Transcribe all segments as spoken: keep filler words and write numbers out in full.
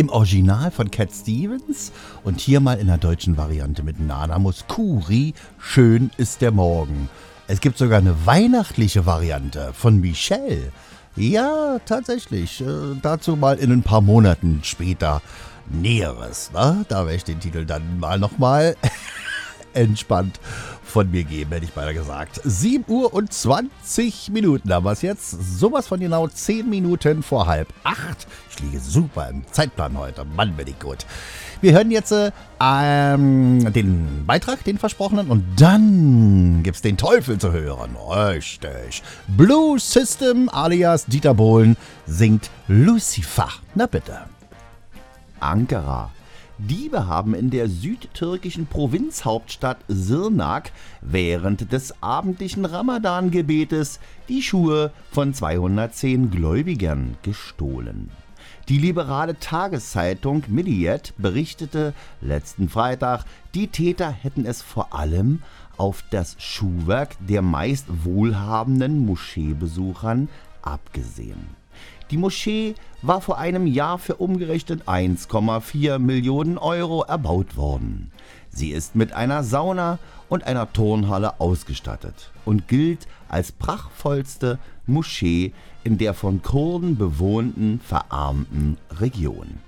im Original von Cat Stevens und hier mal in der deutschen Variante mit Nana Mouskouri, Schön ist der Morgen. Es gibt sogar eine weihnachtliche Variante von Michelle. Ja, tatsächlich. Äh, dazu mal in ein paar Monaten später Näheres. Ne? Da werde ich den Titel dann mal nochmal entspannt von mir geben, hätte ich beinahe gesagt. sieben Uhr und zwanzig Minuten haben wir es jetzt. Sowas von genau zehn Minuten vor halb acht. Ich liege super im Zeitplan heute. Mann, bin ich gut. Wir hören jetzt äh, ähm, den Beitrag, den versprochenen, und dann gibt's den Teufel zu hören. Richtig. Blue System alias Dieter Bohlen singt Lucifer. Na bitte. Ankara. Diebe haben in der südtürkischen Provinzhauptstadt Sirnak während des abendlichen Ramadan-Gebetes die Schuhe von zweihundertzehn Gläubigern gestohlen. Die liberale Tageszeitung Milliyet berichtete letzten Freitag, die Täter hätten es vor allem auf das Schuhwerk der meist wohlhabenden Moscheebesuchern abgesehen. Die Moschee war vor einem Jahr für umgerechnet eins Komma vier Millionen Euro erbaut worden. Sie ist mit einer Sauna und einer Turnhalle ausgestattet und gilt als prachtvollste Moschee in der von Kurden bewohnten, verarmten Region.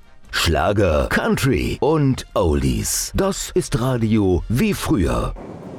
Schlager, Country und Oldies. Das ist Radio wie früher.